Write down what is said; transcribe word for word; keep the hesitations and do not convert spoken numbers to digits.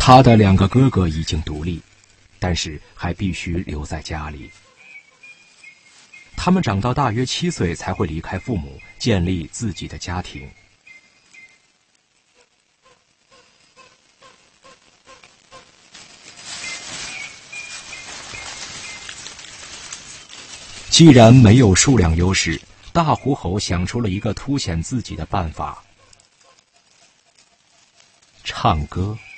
他的两个哥哥已经独立，但是还必须留在家里。他们长到大约七岁才会离开父母，建立自己的家庭。既然没有数量优势，大狐猴想出了一个凸显自己的办法：唱歌。